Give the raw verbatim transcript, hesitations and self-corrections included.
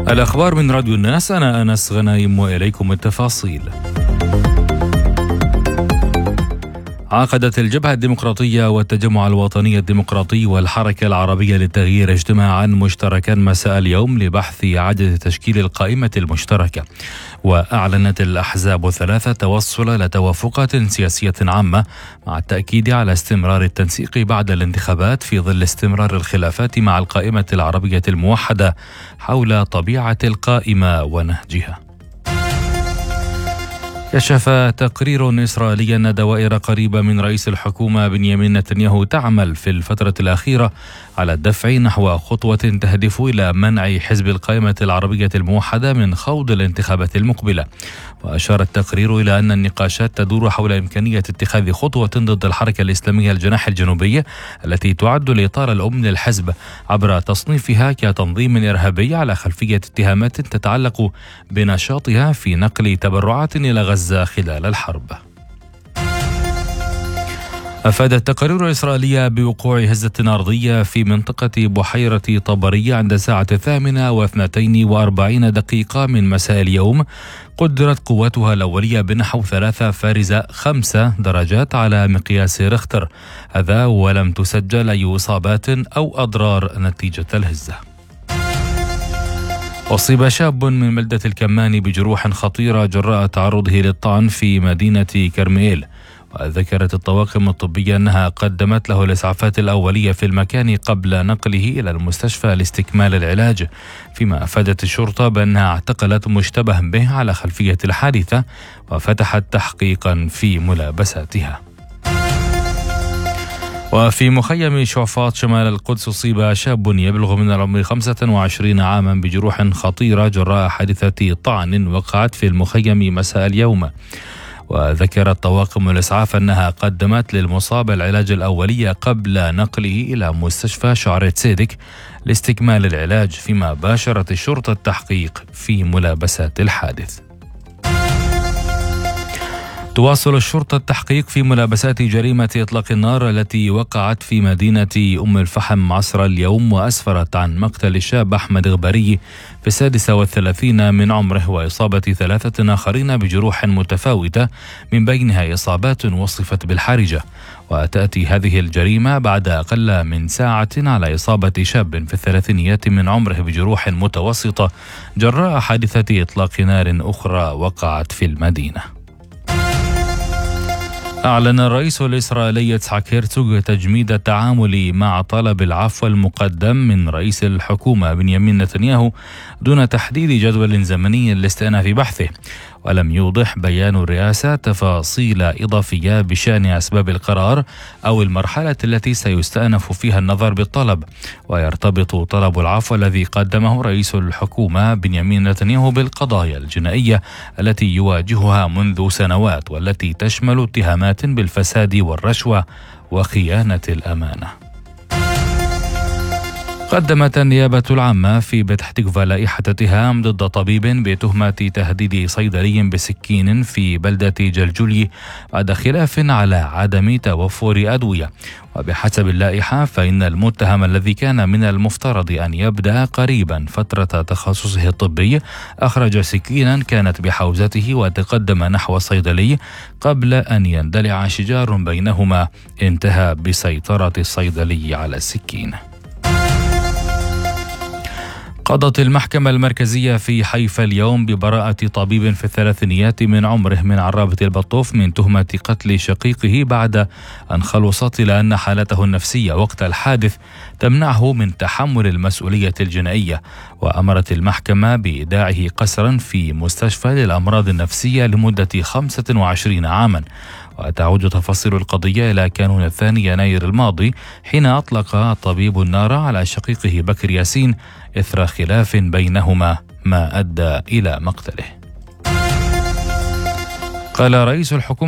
الأخبار من راديو الناس، أنا أنس غنايم وإليكم التفاصيل. عقدت الجبهة الديمقراطية والتجمع الوطني الديمقراطي والحركة العربية للتغيير اجتماعا مشتركا مساء اليوم لبحث إعادة تشكيل القائمة المشتركة. وأعلنت الأحزاب الثلاثة توصل لتوافقات سياسية عامة مع التأكيد على استمرار التنسيق بعد الانتخابات في ظل استمرار الخلافات مع القائمة العربية الموحدة حول طبيعة القائمة ونهجها. كشف تقرير إسرائيلي أن دوائر قريبة من رئيس الحكومة بنيامين نتنياهو تعمل في الفترة الأخيرة على الدفع نحو خطوة تهدف إلى منع حزب القائمة العربية الموحدة من خوض الانتخابات المقبلة. وأشار التقرير إلى أن النقاشات تدور حول إمكانية اتخاذ خطوة ضد الحركة الإسلامية الجناح الجنوبي التي تعد الإطار الأم للحزب عبر تصنيفها كتنظيم إرهابي على خلفية اتهامات تتعلق بنشاطها في نقل تبرعات إلى غزة خلال الحرب. أفادت التقارير الإسرائيلية بوقوع هزة أرضية في منطقة بحيرة طبرية عند الساعة الثامنة واثنتين وأربعين دقيقة من مساء اليوم، قدرت قوتها الأولية بنحو ثلاثة فارزة خمسة درجات على مقياس ريختر، هذا ولم تسجل أي إصابات أو أضرار نتيجة الهزة. أصيب شاب من بلدة الكماني بجروح خطيرة جراء تعرضه للطعن في مدينة كرميل. وذكرت الطواقم الطبية أنها قدمت له الإسعافات الأولية في المكان قبل نقله إلى المستشفى لاستكمال العلاج، فيما أفادت الشرطة بأنها اعتقلت مشتبه به على خلفية الحادثة وفتحت تحقيقا في ملابساتها. وفي مخيم شعفاط شمال القدس أصيب شاب يبلغ من العمر خمسة وعشرين عاما بجروح خطيرة جراء حادثة طعن وقعت في المخيم مساء اليوم. وذكرت طواقم الإسعاف أنها قدمت للمصاب العلاج الأولي قبل نقله إلى مستشفى شعرة سيدك لاستكمال العلاج، فيما باشرت الشرطة التحقيق في ملابسات الحادث. تواصل الشرطة التحقيق في ملابسات جريمة إطلاق النار التي وقعت في مدينة أم الفحم عصر اليوم، وأسفرت عن مقتل الشاب أحمد غباري في السادسة والثلاثين من عمره وإصابة ثلاثة آخرين بجروح متفاوتة من بينها إصابات وصفت بالحرجة. وتأتي هذه الجريمة بعد أقل من ساعة على إصابة شاب في الثلاثينيات من عمره بجروح متوسطة جراء حادثة إطلاق نار أخرى وقعت في المدينة. أعلن الرئيس الإسرائيلي يتسحاك هيرتزوغ تجميد التعامل مع طلب العفو المقدم من رئيس الحكومة بنيامين نتنياهو دون تحديد جدول زمني لاستئناف بحثه. ولم يوضح بيان الرئاسة تفاصيل إضافية بشأن أسباب القرار أو المرحلة التي سيستأنف فيها النظر بالطلب. ويرتبط طلب العفو الذي قدمه رئيس الحكومة بنيامين نتنياهو بالقضايا الجنائية التي يواجهها منذ سنوات، والتي تشمل اتهامات بالفساد والرشوة وخيانة الأمانة. قدمت النيابة العامة في بيت تكفى لائحة اتهام ضد طبيب بتهمة تهديد صيدلي بسكين في بلدة جلجولي بعد خلاف على عدم توفر أدوية. وبحسب اللائحة فإن المتهم الذي كان من المفترض أن يبدأ قريبا فترة تخصصه الطبي أخرج سكينا كانت بحوزته وتقدم نحو الصيدلي قبل أن يندلع شجار بينهما انتهى بسيطرة الصيدلي على السكين. قضت المحكمة المركزية في حيفا اليوم ببراءة طبيب في الثلاثينيات من عمره من عرابة البطوف من تهمة قتل شقيقه بعد أن خلصت إلى أن حالته النفسية وقت الحادث تمنعه من تحمل المسؤولية الجنائية. وأمرت المحكمة بإيداعه قسرا في مستشفى للأمراض النفسية لمدة خمسة وعشرين عاما. وتعود تفاصيل القضية إلى كانون الثاني يناير الماضي حين أطلق الطبيب النار على شقيقه بكر ياسين إثر خلاف بينهما ما أدى إلى مقتله. قال رئيس الحكومة